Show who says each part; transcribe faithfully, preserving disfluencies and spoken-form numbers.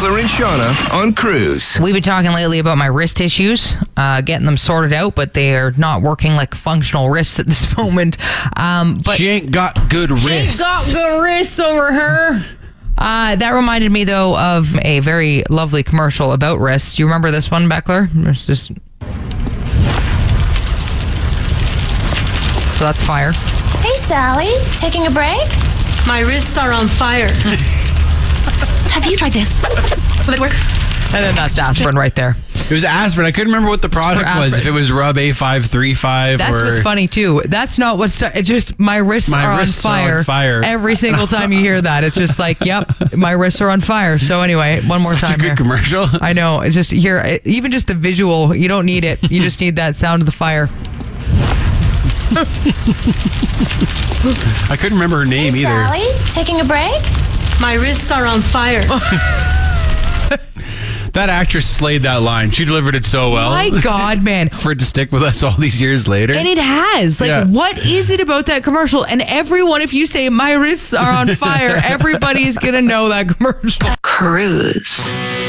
Speaker 1: Beckler and Shauna on Cruise.
Speaker 2: We've been talking lately about my wrist issues, uh, getting them sorted out, but they are not working like functional wrists at this moment. Um, but
Speaker 3: she ain't got good wrists.
Speaker 2: She ain't got good wrists over her. Uh, that reminded me, though, of a very lovely commercial about wrists. Do you remember this one, Beckler? It's just... So that's fire.
Speaker 4: Hey, Sally. Taking a break?
Speaker 5: My wrists are on fire.
Speaker 4: Have you tried this? Will it work?
Speaker 2: And then that's aspirin right there.
Speaker 3: It was aspirin. I couldn't remember what the product was. If it was Rub A five thirty-five
Speaker 2: That's
Speaker 3: or...
Speaker 2: what's funny, too. That's not what's... It's just my wrists,
Speaker 3: My
Speaker 2: are,
Speaker 3: wrists
Speaker 2: on fire
Speaker 3: are on fire.
Speaker 2: every single time you hear that. It's just like, yep, my wrists are on fire. So anyway, one more
Speaker 3: Such
Speaker 2: time
Speaker 3: a good
Speaker 2: here.
Speaker 3: commercial.
Speaker 2: I know. It's just here, even just the visual, you don't need it. You just need that sound of the fire.
Speaker 3: I couldn't remember her name
Speaker 4: Hey,
Speaker 3: either.
Speaker 4: Sally. Taking a break?
Speaker 5: My wrists are on fire.
Speaker 3: That actress slayed that line. She delivered it so well.
Speaker 2: My God, man.
Speaker 3: For it to stick with us all these years later.
Speaker 2: And it has. Like,
Speaker 3: Yeah.
Speaker 2: what is it about that commercial? And everyone, if you say, my wrists are on fire, everybody's going to know that commercial.
Speaker 6: Cruise.